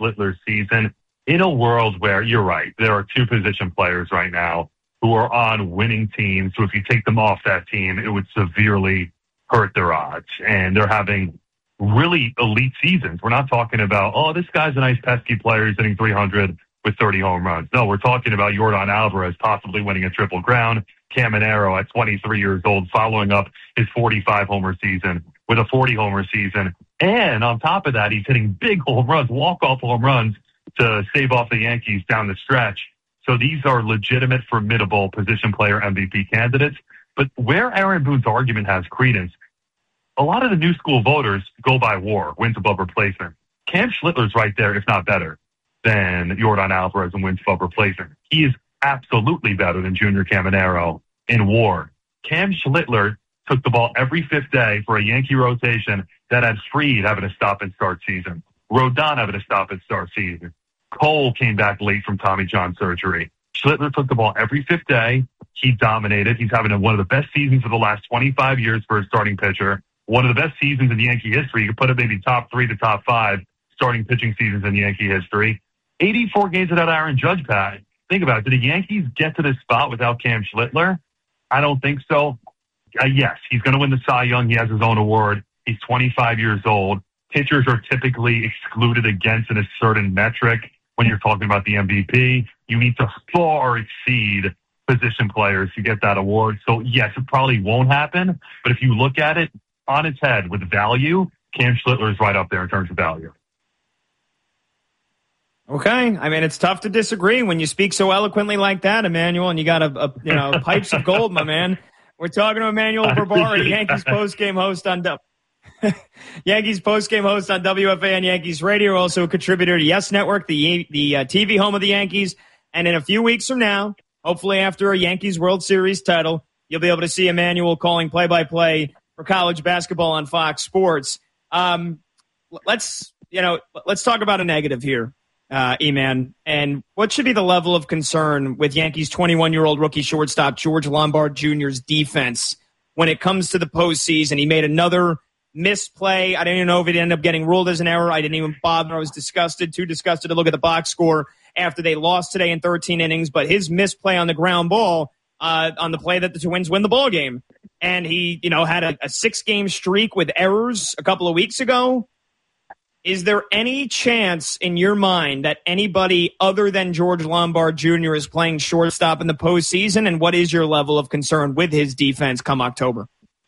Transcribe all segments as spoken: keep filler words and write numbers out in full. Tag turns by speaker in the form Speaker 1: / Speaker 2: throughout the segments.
Speaker 1: Schlittler's season in a world where, you're right, there are two position players right now who are on winning teams. So if you take them off that team, it would severely hurt their odds. And they're having really elite seasons. We're not talking about, oh, this guy's a nice pesky player. He's hitting three hundred with thirty home runs. No, we're talking about Yordan Alvarez possibly winning a triple crown. Caminero at twenty-three years old following up his forty-five homer season with a forty homer season. And on top of that, he's hitting big home runs, walk-off home runs to save off the Yankees down the stretch. So these are legitimate, formidable position player M V P candidates. But where Aaron Boone's argument has credence, a lot of the new school voters go by WAR, wins above replacement. Cam Schlittler's right there, if not better, than Yordan Alvarez and wins above replacement. He is absolutely better than Junior Caminero in WAR. Cam Schlittler took the ball every fifth day for a Yankee rotation that had Fried having a stop-and-start season, Rodon having a stop-and-start season. Cole came back late from Tommy John surgery. Schlittler took the ball every fifth day. He dominated. He's having a, one of the best seasons of the last twenty-five years for a starting pitcher. One of the best seasons in Yankee history. You could put it maybe top three to top five starting pitching seasons in Yankee history. eighty-four games without Aaron Judge, Pat. Think about it. Did the Yankees get to this spot without Cam Schlittler? I don't think so. Uh, yes, he's going to win the Cy Young. He has his own award. He's twenty-five years old. Pitchers are typically excluded against in a certain metric when you're talking about the M V P. You need to far exceed position players to get that award. So, yes, it probably won't happen. But if you look at it on its head with value, Cam Schlittler is right up there in terms of value.
Speaker 2: Okay. I mean, it's tough to disagree when you speak so eloquently like that, Emmanuel, and you got a, a you know, pipes of gold, my man. We're talking to Emmanuel Barbari, Yankees postgame host on du- Yankees postgame host on W F A N Yankees Radio, also a contributor to Yes Network, the the uh, T V home of the Yankees. And in a few weeks from now, hopefully after a Yankees World Series title, you'll be able to see Emmanuel calling play-by-play for college basketball on Fox Sports. Um, let's you know, let's talk about a negative here. Uh, E-Man, and what should be the level of concern with Yankees twenty-one-year-old rookie shortstop George Lombard Junior's defense when it comes to the postseason? He made another misplay. I didn't even know if it ended up getting ruled as an error. I didn't even bother. I was disgusted, too disgusted to look at the box score after they lost today in thirteen innings. But his misplay on the ground ball, uh, on the play that the Twins win the ball game, and he, you know, had a, a six-game streak with errors a couple of weeks ago. Is there any chance in your mind that anybody other than George Lombard Junior is playing shortstop in the postseason? And what is your level of concern with his defense come October?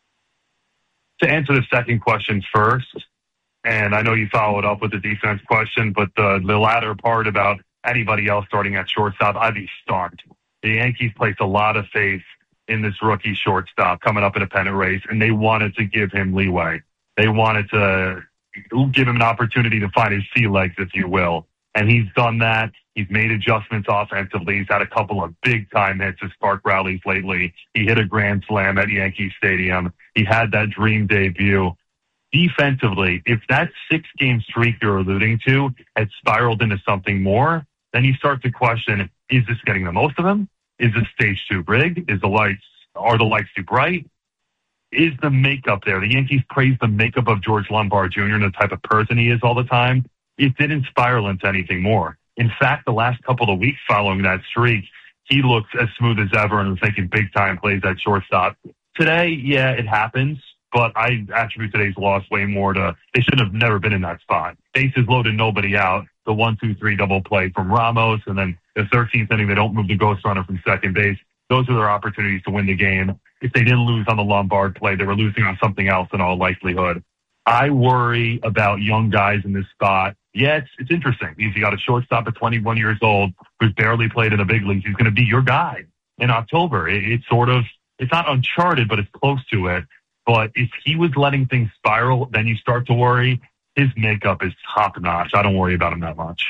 Speaker 1: To answer the second question first, and I know you followed up with the defense question, but the, the latter part about anybody else starting at shortstop, I'd be stunned. The Yankees placed a lot of faith in this rookie shortstop coming up in a pennant race, and they wanted to give him leeway. They wanted to give him an opportunity to find his sea legs, if you will. And he's done that. He's made adjustments offensively. He's had a couple of big-time hits to spark rallies lately. He hit a grand slam at Yankee Stadium. He had that dream debut. Defensively, if that six-game streak you're alluding to had spiraled into something more, then you start to question, is this getting the most of him? Is the stage too big? Is the lights, are the lights too bright? Is the makeup there? The Yankees praise the makeup of George Lombard Junior and the type of person he is all the time. It didn't spiral into anything more. In fact, the last couple of weeks following that streak, he looks as smooth as ever and was making big-time plays at shortstop. Today, yeah, it happens, but I attribute today's loss way more to they should have never been in that spot. Bases loaded, nobody out. The one two three double play from Ramos, and then the thirteenth inning, they don't move the ghost runner from second base. Those are their opportunities to win the game. If they didn't lose on the Lombard play, they were losing on something else in all likelihood. I worry about young guys in this spot. Yeah, it's, it's interesting. He's got a shortstop at twenty-one years old who's barely played in the big leagues. He's going to be your guy in October. It, it's sort of, it's not uncharted, but it's close to it. But if he was letting things spiral, then you start to worry. His makeup is top notch. I don't worry about him that much.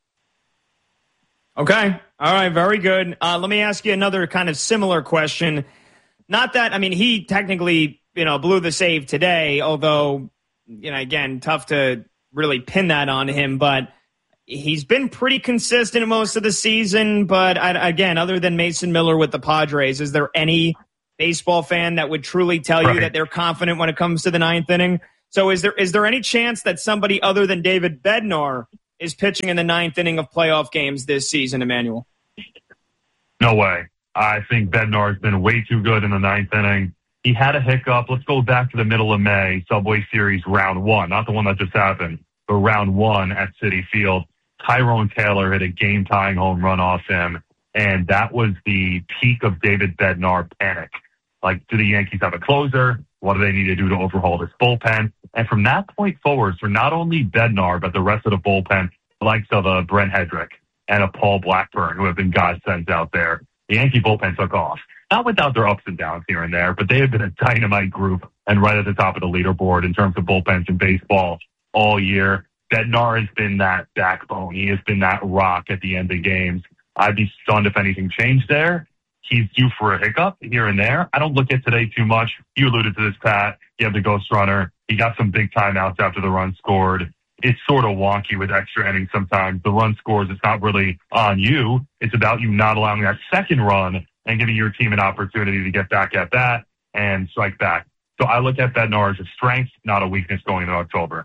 Speaker 2: Okay. All right. Very good. Uh, let me ask you another kind of similar question. Not that, I mean, he technically, you know, blew the save today, although, you know, again, tough to really pin that on him, but he's been pretty consistent most of the season. But I, again, other than Mason Miller with the Padres, is there any baseball fan that would truly tell
Speaker 1: right.
Speaker 2: you that they're confident when it comes to the ninth inning? So is there is there any chance that somebody other than David Bednar is pitching in the ninth inning of playoff games this season, Emmanuel.
Speaker 1: No way. I think Bednar's been way too good in the ninth inning. He had a hiccup. Let's go back to the middle of May, Subway Series round one, not the one that just happened, but round one at Citi Field. Tyrone Taylor hit a game-tying home run off him, and that was the peak of David Bednar panic. Like, do the Yankees have a closer? What do they need to do to overhaul this bullpen? And from that point forward, for not only Bednar, but the rest of the bullpen, the likes of a Brent Hedrick and a Paul Blackburn, who have been godsends out there, the Yankee bullpen took off. Not without their ups and downs here and there, but they have been a dynamite group and right at the top of the leaderboard in terms of bullpens in baseball all year. Bednar has been that backbone. He has been that rock at the end of games. I'd be stunned if anything changed there. He's due for a hiccup here and there. I don't look at today too much. You alluded to this, Pat. You have the ghost runner. He got some big timeouts after the run scored. It's sort of wonky with extra innings sometimes. The run scores, it's not really on you. It's about you not allowing that second run and giving your team an opportunity to get back at that and strike back. So I look at Bednar as a strength, not a weakness going into October.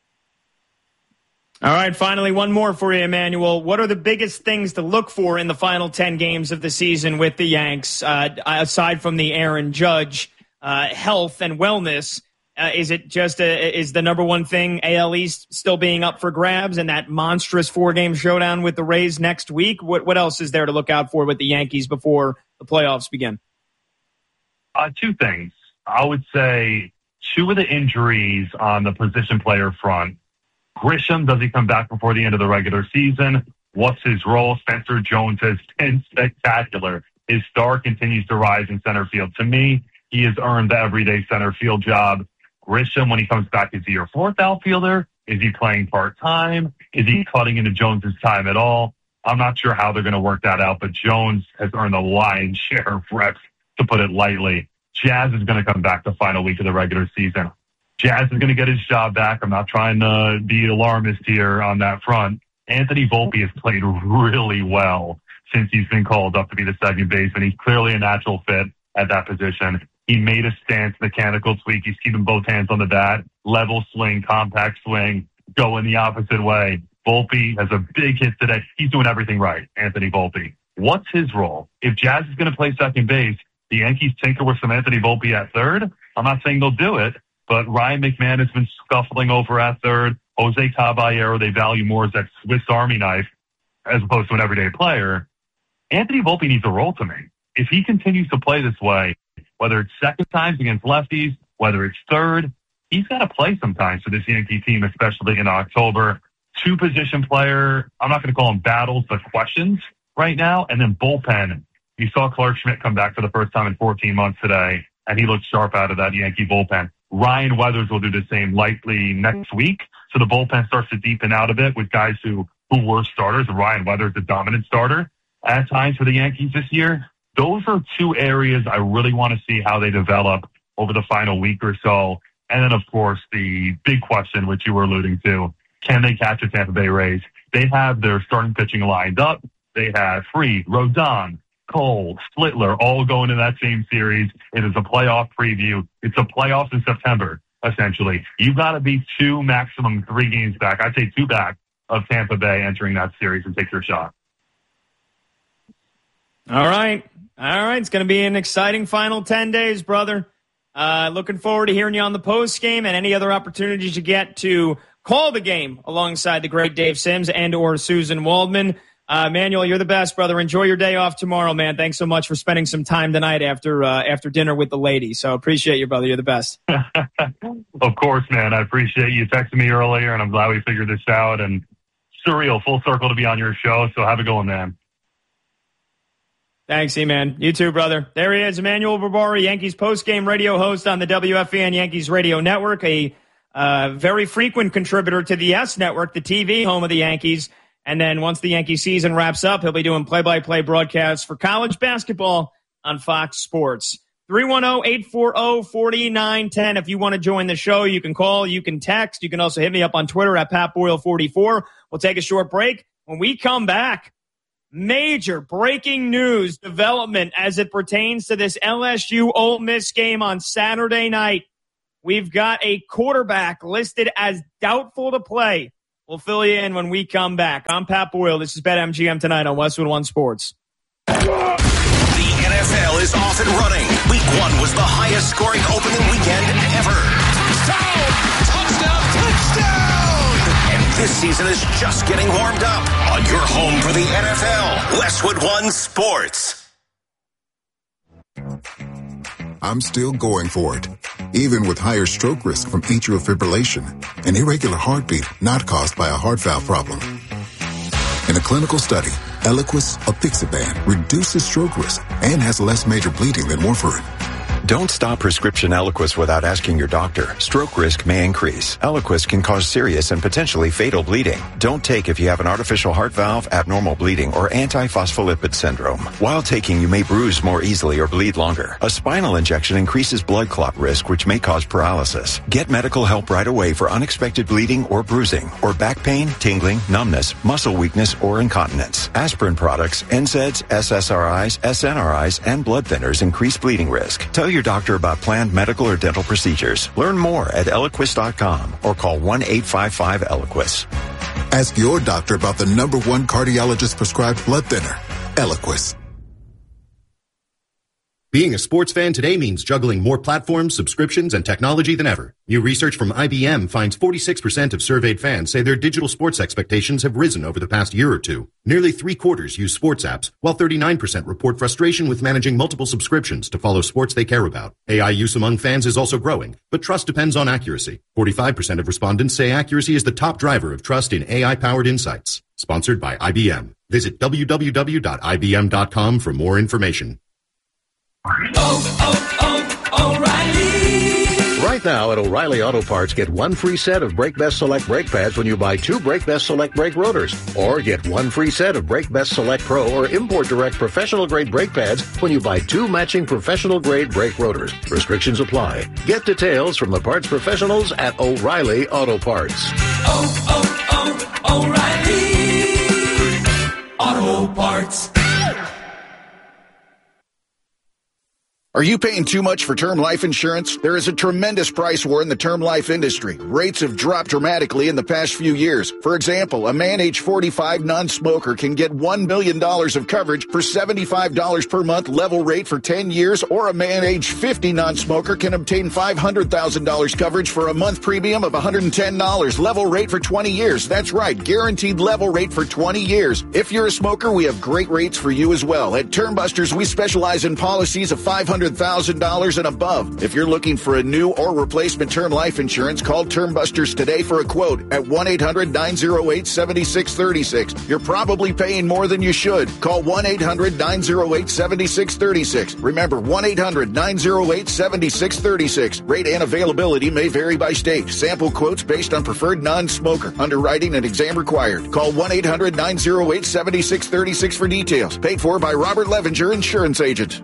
Speaker 2: All right, finally, one more for you, Emmanuel. What are the biggest things to look for in the final ten games of the season with the Yanks, uh, aside from the Aaron Judge uh, health and wellness? Uh, is it just a, is the number one thing A L East still being up for grabs and that monstrous four-game showdown with the Rays next week? What what else is there to look out for with the Yankees before the playoffs begin?
Speaker 1: Uh, two things. I would say two of the injuries on the position player front. Grisham, does he come back before the end of the regular season? What's his role? Spencer Jones has been spectacular. His star continues to rise in center field. To me, he has earned the everyday center field job. Grisham, when he comes back, is he your fourth outfielder? Is he playing part-time? Is he cutting into Jones's time at all? I'm not sure how they're going to work that out, but Jones has earned a lion's share of reps, to put it lightly. Jazz is going to come back the final week of the regular season. Jazz is going to get his job back. I'm not trying to be alarmist here on that front. Anthony Volpe has played really well since he's been called up to be the second baseman. He's clearly a natural fit at that position. He made a stance, mechanical tweak. He's keeping both hands on the bat, level swing, compact swing, going the opposite way. Volpe has a big hit today. He's doing everything right, Anthony Volpe. What's his role? If Jazz is going to play second base, the Yankees tinker with some Anthony Volpe at third. I'm not saying they'll do it, but Ryan McMahon has been scuffling over at third. Jose Caballero, they value more as that Swiss Army knife as opposed to an everyday player. Anthony Volpe needs a role to me. If he continues to play this way, whether it's second times against lefties, whether it's third, he's got to play sometimes for this Yankee team, especially in October. Two position player, I'm not going to call them battles, but questions right now. And then bullpen. You saw Clark Schmidt come back for the first time in fourteen months today, and he looked sharp out of that Yankee bullpen. Ryan Weathers will do the same likely next week. So the bullpen starts to deepen out a bit with guys who, who were starters. Ryan Weathers, the dominant starter at times for the Yankees this year. Those are two areas I really want to see how they develop over the final week or so. And then, of course, the big question, which you were alluding to, can they catch the Tampa Bay Rays? They have their starting pitching lined up. They have Fried, Rodon, Cole, Splittler, all going to that same series. It is a playoff preview. It's a playoffs in September, essentially. You've got to be two, maximum three games back. I'd say two back of Tampa Bay entering that series and take your shot.
Speaker 2: All right. All right. It's going to be an exciting final ten days, brother. Uh, looking forward to hearing you on the post game and any other opportunities you get to call the game alongside the great Dave Sims and or Susan Waldman. Uh, Manuel, you're the best, brother. Enjoy your day off tomorrow, man. Thanks so much for spending some time tonight after uh, after dinner with the ladies. So appreciate you, brother. You're the best.
Speaker 1: Of course, man. I appreciate you texting me earlier, and I'm glad we figured this out. And surreal, full circle to be on your show. So have a good one, man.
Speaker 2: Thanks, E-Man. You too, brother. There he is, Emmanuel Berbari, Yankees postgame radio host on the W F A N Yankees Radio Network, a uh, very frequent contributor to the Yes Network, the T V home of the Yankees. And then once the Yankee season wraps up, he'll be doing play-by-play broadcasts for college basketball on Fox Sports. three one zero, eight four zero, four nine one zero. If you want to join the show, you can call, you can text. You can also hit me up on Twitter at Pat Boyle forty-four. We'll take a short break. When we come back, major breaking news development as it pertains to this L S U Ole Miss game on Saturday night. We've got a quarterback listed as doubtful to play We'll fill you in when we come back. I'm Pat Boyle. This is BetMGM tonight on Westwood One Sports.
Speaker 3: The N F L is off and running. Week one was the highest scoring opening weekend ever. Touchdown! Touchdown! Touchdown! And this season is just getting warmed up on your home for the N F L, Westwood One Sports.
Speaker 4: I'm still going for it, even with higher stroke risk from atrial fibrillation, an irregular heartbeat not caused by a heart valve problem. In a clinical study, Eliquis apixaban reduces stroke risk and has less major bleeding than warfarin.
Speaker 5: Don't stop prescription Eliquis without asking your doctor. Stroke risk may increase. Eliquis can cause serious and potentially fatal bleeding. Don't take if you have an artificial heart valve, abnormal bleeding, or antiphospholipid syndrome. While taking, you may bruise more easily or bleed longer. A spinal injection increases blood clot risk, which may cause paralysis. Get medical help right away for unexpected bleeding or bruising, or back pain, tingling, numbness, muscle weakness, or incontinence. Aspirin products, N SAIDs, S S R Is, S N R Is, and blood thinners increase bleeding risk. Tell your doctor about planned medical or dental procedures. Learn more at Eliquis dot com or call one eight five five Eliquis.
Speaker 4: Ask your doctor about the number one cardiologist prescribed blood thinner, Eliquis.
Speaker 6: Being a sports fan today means juggling more platforms, subscriptions, and technology than ever. New research from I B M finds forty-six percent of surveyed fans say their digital sports expectations have risen over the past year or two. Nearly three quarters use sports apps, while thirty-nine percent report frustration with managing multiple subscriptions to follow sports they care about. A I use among fans is also growing, but trust depends on accuracy. forty-five percent of respondents say accuracy is the top driver of trust in A I-powered insights. Sponsored by I B M. Visit w w w dot i b m dot com for more information.
Speaker 7: Oh, oh, oh, O'Reilly.
Speaker 8: Right now at O'Reilly Auto Parts, get one free set of Brake Best Select brake pads when you buy two Brake Best Select brake rotors. Or get one free set of Brake Best Select Pro or Import Direct professional-grade brake pads when you buy two matching professional-grade brake rotors. Restrictions apply. Get details from the parts professionals at O'Reilly Auto Parts.
Speaker 7: Oh, oh, oh, O'Reilly Auto Parts.
Speaker 9: Are you paying too much for term life insurance? There is a tremendous price war in the term life industry. Rates have dropped dramatically in the past few years. For example, a man age forty-five non-smoker can get one million dollars of coverage for seventy-five dollars per month level rate for ten years, or a man age fifty non-smoker can obtain five hundred thousand dollars coverage for a month premium of one hundred ten dollars level rate for twenty years. That's right, guaranteed level rate for twenty years. If you're a smoker, we have great rates for you as well. At Term Busters, we specialize in policies of five hundred thousand dollars and above. If you're looking for a new or replacement term life insurance, call Term Busters today for a quote at one eight hundred nine oh eight seven six three six. You're probably paying more than you should. Call one eight hundred nine oh eight seven six three six. Remember, one eight hundred nine oh eight seven six three six. Rate and availability may vary by state. Sample quotes based on preferred non-smoker. Underwriting and exam required. Call one eight hundred nine oh eight seven six three six for details. Paid for by Robert Levinger, Insurance Agent.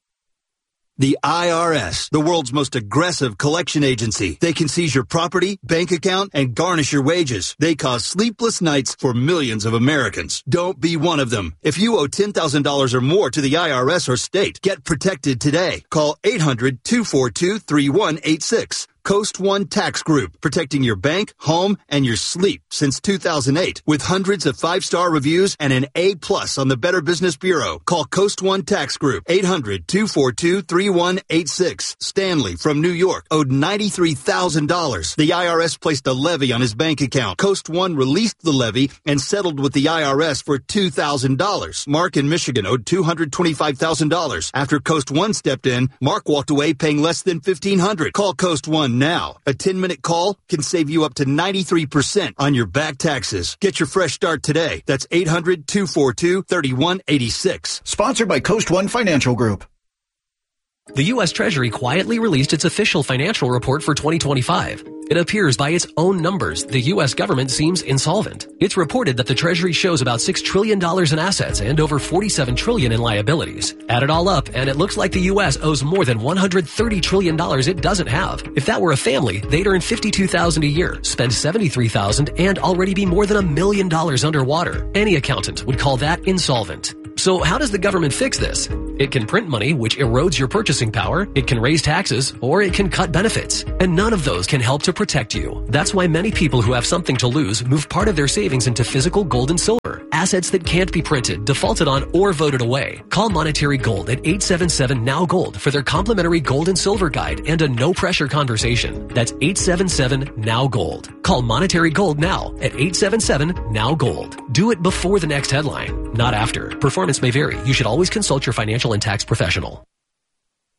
Speaker 10: The I R S, the world's most aggressive collection agency. They can seize your property, bank account, and garnish your wages. They cause sleepless nights for millions of Americans. Don't be one of them. If you owe ten thousand dollars or more to the I R S or state, get protected today. Call eight hundred two four two three one eight six. Coast One Tax Group, protecting your bank, home, and your sleep since two thousand eight. With hundreds of five-star reviews and an A plus on the Better Business Bureau. Call Coast One Tax Group, eight hundred two four two three one eight six. Stanley from New York owed ninety-three thousand dollars. The I R S placed a levy on his bank account. Coast One released the levy and settled with the I R S for two thousand dollars. Mark in Michigan owed two hundred twenty-five thousand dollars. After Coast One stepped in, Mark walked away paying less than fifteen hundred dollars. Call Coast One now. A ten-minute call can save you up to ninety-three percent on your back taxes. Get your fresh start today. That's eight hundred two four two three one eight six.
Speaker 9: Sponsored by Coast One Financial Group.
Speaker 11: The U S Treasury quietly released its official financial report for twenty twenty-five. It appears by its own numbers, the U S government seems insolvent. It's reported that the Treasury shows about six trillion dollars in assets and over forty-seven trillion dollars in liabilities. Add it all up, and it looks like the U S owes more than one hundred thirty trillion dollars it doesn't have. If that were a family, they'd earn fifty-two thousand dollars a year, spend seventy-three thousand dollars, and already be more than a million dollars underwater. Any accountant would call that insolvent. So how does the government fix this? It can print money, which erodes your purchasing power. It can raise taxes, or it can cut benefits. And none of those can help to protect you. That's why many people who have something to lose move part of their savings into physical gold and silver. Assets that can't be printed, defaulted on, or voted away. Call Monetary Gold at eight seven seven N O W Gold for their complimentary gold and silver guide and a no-pressure conversation. That's eight seven seven N O W Gold. Call Monetary Gold now at eight seven seven N O W Gold. Do it before the next headline, not after. Performance may vary. You should always consult your financial and tax professional.